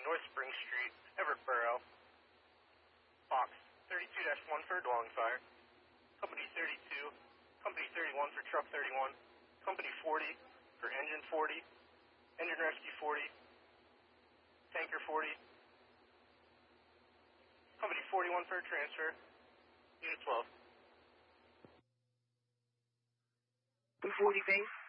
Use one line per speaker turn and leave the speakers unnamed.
North Spring Street, Everett Box 32-1 for a dwelling fire. Company 32, Company 31 for truck 31, Company 40 for engine 40, engine rescue 40, tanker 40, Company 41 for a transfer, unit 12.
240 base.